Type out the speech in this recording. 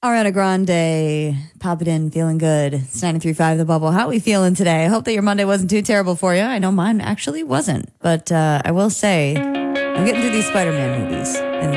Ariana Grande, pop it in, feeling good. It's 93.5 The Bubble. How are we feeling today? I hope that your Monday wasn't too terrible for you. I know mine actually wasn't. But I will say, I'm getting through these Spider-Man movies. And